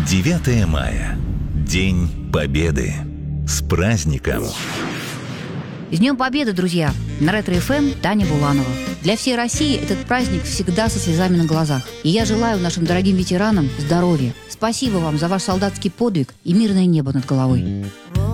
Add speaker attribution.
Speaker 1: 9 мая. День Победы. С праздником!
Speaker 2: С Днем Победы, друзья! На Ретро-ФМ Таня Буланова. Для всей России этот праздник всегда со слезами на глазах. И я желаю нашим дорогим ветеранам здоровья. Спасибо вам за ваш солдатский подвиг и мирное небо над головой.